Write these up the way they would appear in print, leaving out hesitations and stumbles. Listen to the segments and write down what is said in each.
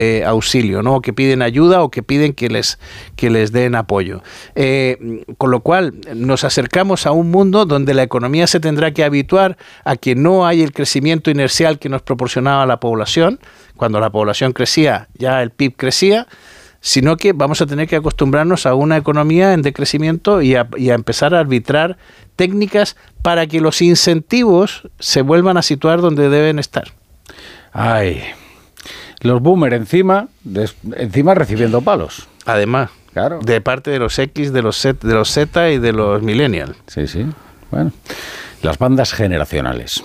auxilio, ¿no? O que piden ayuda o que piden que les den apoyo. Con lo cual nos acercamos a un mundo donde la economía se tendrá que habituar a que no hay el crecimiento inercial que nos proporcionaba la población. Cuando la población crecía, ya el PIB crecía, sino que vamos a tener que acostumbrarnos a una economía en decrecimiento y a empezar a arbitrar técnicas para que los incentivos se vuelvan a situar donde deben estar. Ay, los boomers encima recibiendo palos. Además, claro, de parte de los X, de los Z y de los millennials. Sí, sí. Bueno, las bandas generacionales.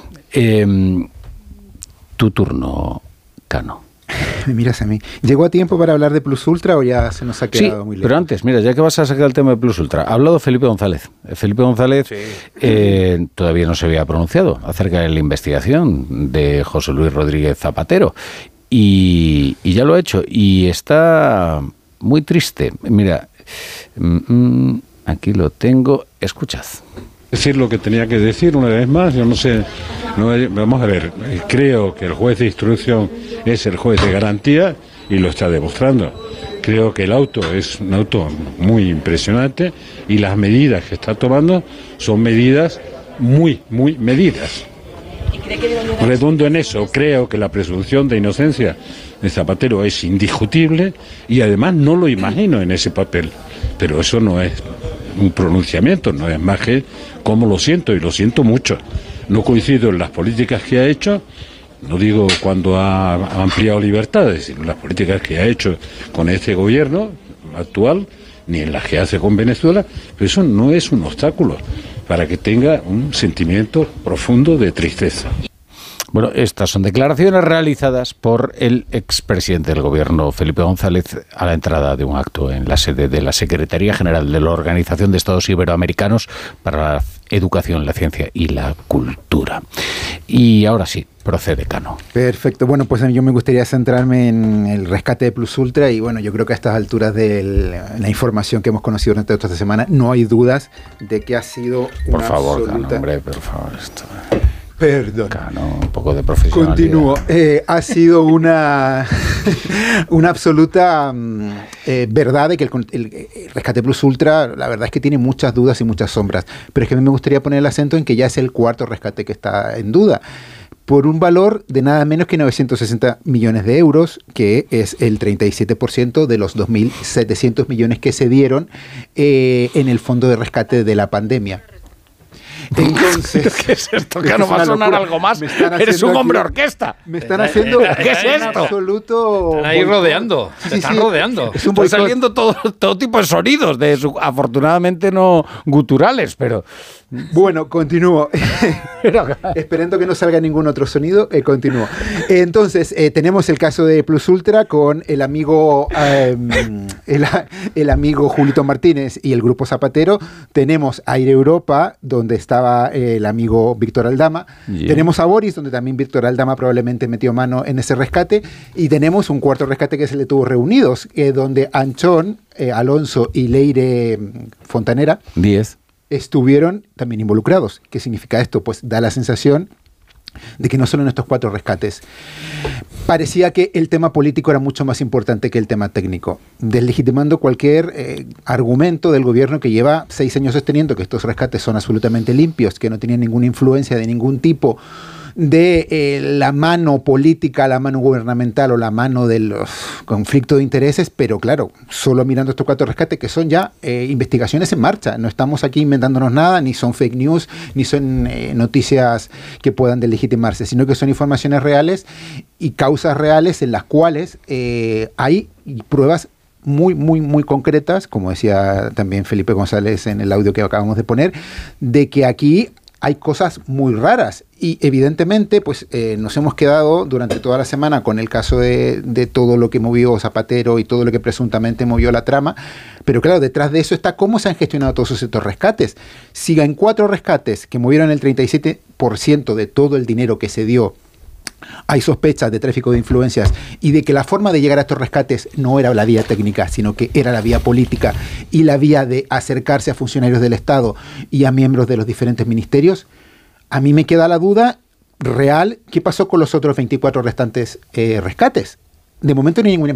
Tu turno, Cano. Me miras a mí. ¿Llegó a tiempo para hablar de Plus Ultra o ya se nos ha quedado muy lejos? Pero antes, mira, ya que vas a sacar el tema de Plus Ultra, ha hablado Felipe González. Felipe González todavía no se había pronunciado acerca de la investigación de José Luis Rodríguez Zapatero. Y ya lo ha hecho. Y está muy triste. Mira, aquí lo tengo. Escuchad. Decir lo que tenía que decir una vez más, yo no sé, vamos a ver, creo que el juez de instrucción es el juez de garantía y lo está demostrando. Creo que el auto es un auto muy impresionante y las medidas que está tomando son medidas muy medidas. Redundo en eso, creo que la presunción de inocencia de Zapatero es indiscutible y además no lo imagino en ese papel, pero eso no es un pronunciamiento, no es más que como lo siento, y lo siento mucho. No coincido en las políticas que ha hecho, no digo cuando ha ampliado libertades, sino en las políticas que ha hecho con este gobierno actual, ni en las que hace con Venezuela, pero eso no es un obstáculo para que tenga un sentimiento profundo de tristeza. Bueno, estas son declaraciones realizadas por el expresidente del gobierno, Felipe González, a la entrada de un acto en la sede de la Secretaría General de la Organización de Estados Iberoamericanos para la Educación, la Ciencia y la Cultura. Y ahora sí, procede, Cano. Perfecto. Bueno, pues yo me gustaría centrarme en el rescate de Plus Ultra y bueno, yo creo que a estas alturas de la información que hemos conocido durante esta semana, no hay dudas de que ha sido una Por favor, absoluta... Cano, hombre, por favor, esto... Perdón. Cano, un poco de profesionalidad. Continúo. Ha sido una absoluta verdad de que el rescate Plus Ultra, la verdad es que tiene muchas dudas y muchas sombras. Pero es que a mí me gustaría poner el acento en que ya es el cuarto rescate que está en duda, por un valor de nada menos que 960 millones de euros, que es el 37% de los 2.700 millones que se dieron en el fondo de rescate de la pandemia. Entonces, ¿qué es esto? Que no va a sonar algo más. Eres un hombre orquesta. Me están haciendo ¿qué es esto? Absoluto. Están ahí rodeando. Sí, están rodeando. Están saliendo todo tipo de sonidos, afortunadamente no guturales, pero... Bueno, continúo. Esperando que no salga ningún otro sonido, continúo. Entonces, tenemos el caso de Plus Ultra con el amigo el amigo Julito Martínez y el Grupo Zapatero. Tenemos Aire Europa, donde estaba el amigo Víctor Aldama. Yeah. Tenemos a Boris, donde también Víctor Aldama probablemente metió mano en ese rescate. Y tenemos un cuarto rescate que se le tuvo reunidos, donde Anchón, Alonso y Leire Fontanera 10 estuvieron también involucrados. ¿Qué significa esto? Pues da la sensación de que no solo en estos cuatro rescates. Parecía que el tema político era mucho más importante que el tema técnico, deslegitimando cualquier argumento del gobierno que lleva 6 años sosteniendo que estos rescates son absolutamente limpios, que no tienen ninguna influencia de ningún tipo de la mano política, la mano gubernamental o la mano del conflicto de intereses, pero claro, solo mirando estos cuatro rescates que son ya investigaciones en marcha, no estamos aquí inventándonos nada, ni son fake news, ni son noticias que puedan deslegitimarse, sino que son informaciones reales y causas reales en las cuales hay pruebas muy concretas, como decía también Felipe González en el audio que acabamos de poner, de que aquí hay cosas muy raras y evidentemente pues nos hemos quedado durante toda la semana con el caso de todo lo que movió Zapatero y todo lo que presuntamente movió la trama, pero claro, detrás de eso está cómo se han gestionado todos estos rescates. Si en 4 rescates que movieron el 37% de todo el dinero que se dio, hay sospechas de tráfico de influencias y de que la forma de llegar a estos rescates no era la vía técnica, sino que era la vía política y la vía de acercarse a funcionarios del Estado y a miembros de los diferentes ministerios, a mí me queda la duda real, ¿qué pasó con los otros 24 restantes rescates? de momento no hay ninguna